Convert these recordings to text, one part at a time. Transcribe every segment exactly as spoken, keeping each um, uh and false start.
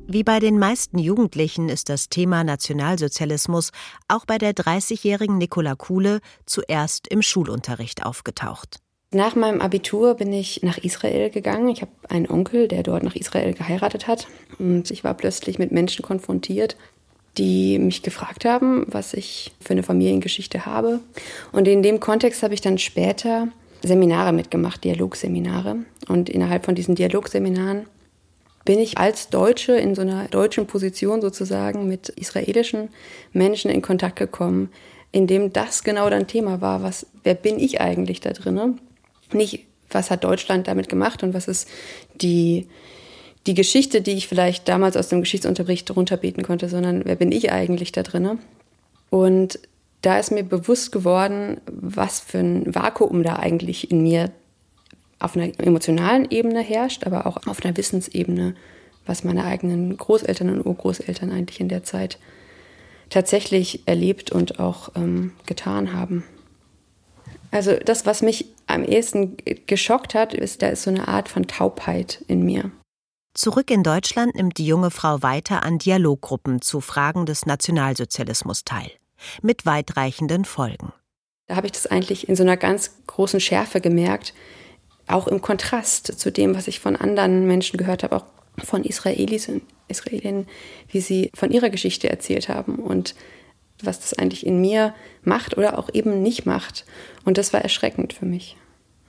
Wie bei den meisten Jugendlichen ist das Thema Nationalsozialismus auch bei der dreißigjährigen Nicola Kuhle zuerst im Schulunterricht aufgetaucht. Nach meinem Abitur bin ich nach Israel gegangen. Ich habe einen Onkel, der dort nach Israel geheiratet hat. Und ich war plötzlich mit Menschen konfrontiert, die mich gefragt haben, was ich für eine Familiengeschichte habe. Und in dem Kontext habe ich dann später Seminare mitgemacht, Dialogseminare. Und innerhalb von diesen Dialogseminaren bin ich als Deutsche in so einer deutschen Position sozusagen mit israelischen Menschen in Kontakt gekommen, in dem das genau dann Thema war, was, wer bin ich eigentlich da drin? Nicht, was hat Deutschland damit gemacht und was ist die, die Geschichte, die ich vielleicht damals aus dem Geschichtsunterricht runterbeten konnte, sondern wer bin ich eigentlich da drin? Und da ist mir bewusst geworden, was für ein Vakuum da eigentlich in mir auf einer emotionalen Ebene herrscht, aber auch auf einer Wissensebene, was meine eigenen Großeltern und Urgroßeltern eigentlich in der Zeit tatsächlich erlebt und auch ähm, getan haben. Also das, was mich am ehesten geschockt hat, ist, da ist so eine Art von Taubheit in mir. Zurück in Deutschland nimmt die junge Frau weiter an Dialoggruppen zu Fragen des Nationalsozialismus teil, mit weitreichenden Folgen. Da habe ich das eigentlich in so einer ganz großen Schärfe gemerkt, auch im Kontrast zu dem, was ich von anderen Menschen gehört habe, auch von Israelis und Israelinnen, wie sie von ihrer Geschichte erzählt haben und was das eigentlich in mir macht oder auch eben nicht macht. Und das war erschreckend für mich.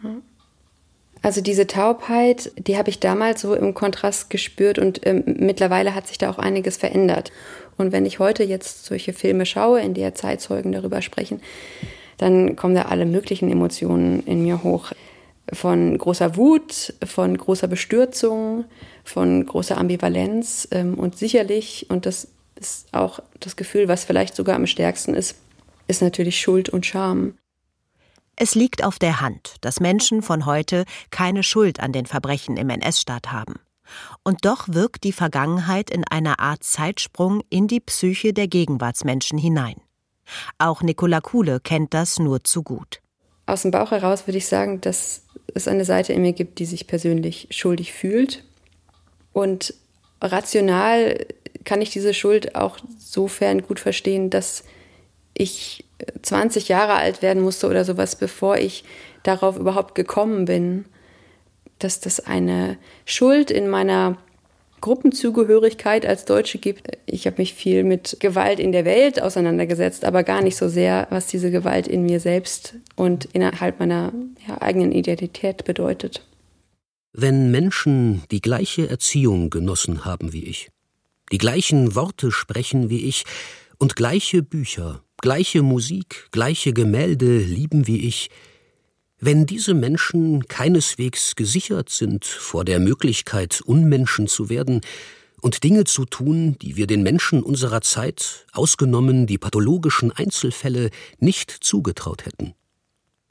Also diese Taubheit, die habe ich damals so im Kontrast gespürt und ähm, mittlerweile hat sich da auch einiges verändert. Und wenn ich heute jetzt solche Filme schaue, in der Zeitzeugen darüber sprechen, dann kommen da alle möglichen Emotionen in mir hoch. Von großer Wut, von großer Bestürzung, von großer Ambivalenz ähm, und sicherlich, und das ist auch das Gefühl, was vielleicht sogar am stärksten ist, ist natürlich Schuld und Scham. Es liegt auf der Hand, dass Menschen von heute keine Schuld an den Verbrechen im N S-Staat haben. Und doch wirkt die Vergangenheit in einer Art Zeitsprung in die Psyche der Gegenwartsmenschen hinein. Auch Nicola Kuhle kennt das nur zu gut. Aus dem Bauch heraus würde ich sagen, dass es eine Seite in mir gibt, die sich persönlich schuldig fühlt. Und rational kann ich diese Schuld auch sofern gut verstehen, dass ich zwanzig Jahre alt werden musste oder sowas, bevor ich darauf überhaupt gekommen bin, dass das eine Schuld in meiner Gruppenzugehörigkeit als Deutsche gibt. Ich habe mich viel mit Gewalt in der Welt auseinandergesetzt, aber gar nicht so sehr, was diese Gewalt in mir selbst und innerhalb meiner ja, eigenen Identität bedeutet. Wenn Menschen die gleiche Erziehung genossen haben wie ich, die gleichen Worte sprechen wie ich und gleiche Bücher, gleiche Musik, gleiche Gemälde lieben wie ich, wenn diese Menschen keineswegs gesichert sind vor der Möglichkeit, Unmenschen zu werden und Dinge zu tun, die wir den Menschen unserer Zeit, ausgenommen die pathologischen Einzelfälle, nicht zugetraut hätten,